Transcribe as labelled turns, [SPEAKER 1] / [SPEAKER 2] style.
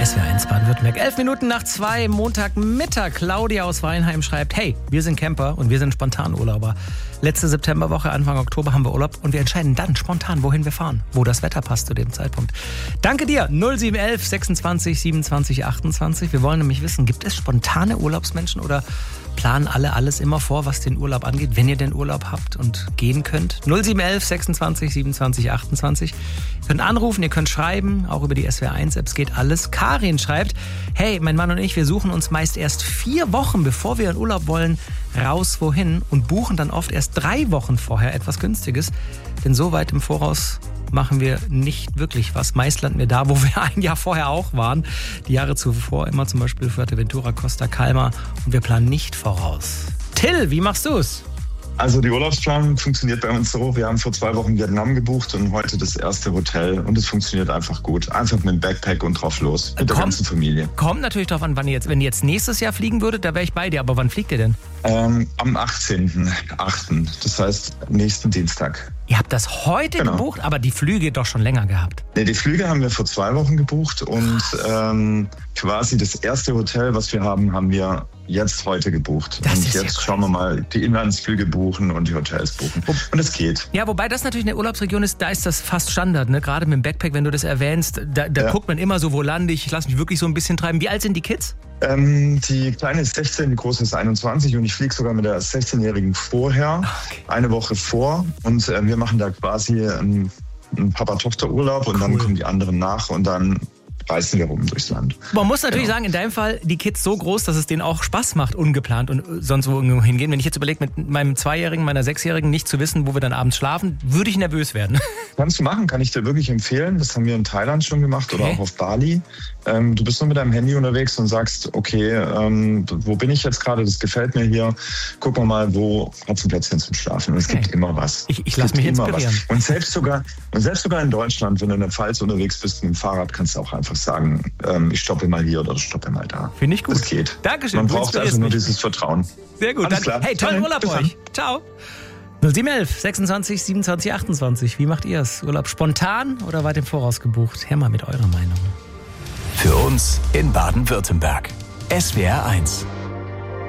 [SPEAKER 1] SWR1 Baden-Württemberg. 11:11, Montagmittag. Claudia aus Weinheim schreibt, hey, wir sind Camper und wir sind Spontanurlauber. Letzte Septemberwoche, Anfang Oktober haben wir Urlaub und wir entscheiden dann spontan, wohin wir fahren, wo das Wetter passt zu dem Zeitpunkt. Danke dir, 0711 26 27 28. Wir wollen nämlich wissen, gibt es spontane Urlaubsmenschen oder planen alle alles immer vor, was den Urlaub angeht, wenn ihr den Urlaub habt und gehen könnt? 0711 26 27 28. Ihr könnt anrufen, ihr könnt schreiben, auch über die SWR1-Apps geht alles. Karin schreibt, hey, mein Mann und ich, wir suchen uns meist erst 4 Wochen, bevor wir in Urlaub wollen, raus wohin und buchen dann oft erst 3 Wochen vorher etwas Günstiges. Denn so weit im Voraus machen wir nicht wirklich was. Meist landen wir da, wo wir ein Jahr vorher auch waren. Die Jahre zuvor immer zum Beispiel Fuerteventura, Costa Calma und wir planen nicht voraus. Till, wie machst du's?
[SPEAKER 2] Also die Urlaubsplanung funktioniert bei uns so, wir haben vor 2 Wochen Vietnam gebucht und heute das erste Hotel und es funktioniert einfach gut. Einfach mit dem Backpack und drauf los, mit der ganzen Familie.
[SPEAKER 1] Kommt natürlich darauf an, wenn ihr jetzt nächstes Jahr fliegen würdet, da wäre ich bei dir, aber wann fliegt ihr denn?
[SPEAKER 2] Am 18.08., das heißt nächsten Dienstag.
[SPEAKER 1] Ihr habt das heute gebucht, aber die Flüge doch schon länger gehabt.
[SPEAKER 2] Nee, die Flüge haben wir vor 2 Wochen gebucht und quasi das erste Hotel, was wir haben, haben wir jetzt heute gebucht.
[SPEAKER 1] Das
[SPEAKER 2] und
[SPEAKER 1] ist
[SPEAKER 2] jetzt
[SPEAKER 1] ja
[SPEAKER 2] schauen wir mal die Inlandsflüge buchen und die Hotels buchen. Und es geht.
[SPEAKER 1] Ja, wobei das natürlich eine Urlaubsregion ist, da ist das fast Standard. Ne? Gerade mit dem Backpack, wenn du das erwähnst, da guckt man immer so, wo lande ich lasse mich wirklich so ein bisschen treiben. Wie alt sind die Kids?
[SPEAKER 2] Die Kleine ist 16, die Große ist 21 und ich fliege sogar mit der 16-Jährigen vorher, eine Woche vor. Und wir machen da quasi einen Papa-Tochter-Urlaub und dann kommen die anderen nach und dann reisen wir rum durchs Land.
[SPEAKER 1] Man muss natürlich sagen, in deinem Fall, die Kids so groß, dass es denen auch Spaß macht, ungeplant und sonst wo hingehen. Wenn ich jetzt überlege, mit meinem 2-Jährigen, meiner 6-Jährigen nicht zu wissen, wo wir dann abends schlafen, würde ich nervös werden.
[SPEAKER 2] Kannst du machen, kann ich dir wirklich empfehlen. Das haben wir in Thailand schon gemacht oder auch auf Bali. Du bist nur mit deinem Handy unterwegs und sagst, okay, wo bin ich jetzt gerade? Das gefällt mir hier. Gucken wir mal, wo hat es ein Plätzchen zum Schlafen? Und es gibt immer was.
[SPEAKER 1] Ich lasse mich inspirieren.
[SPEAKER 2] Und selbst sogar in Deutschland, wenn du in der Pfalz unterwegs bist mit dem Fahrrad, kannst du auch einfach sagen, ich stoppe mal hier oder ich stoppe mal da.
[SPEAKER 1] Finde ich gut.
[SPEAKER 2] Das geht.
[SPEAKER 1] Dankeschön.
[SPEAKER 2] Man braucht also nur dieses Vertrauen.
[SPEAKER 1] Sehr gut.
[SPEAKER 2] Alles klar.
[SPEAKER 1] Hey, tollen Urlaub euch. Ciao. 0711 26 27 28. Wie macht ihr es? Urlaub spontan oder weit im Voraus gebucht? Her mal mit eurer Meinung.
[SPEAKER 3] Für uns in Baden-Württemberg. SWR1.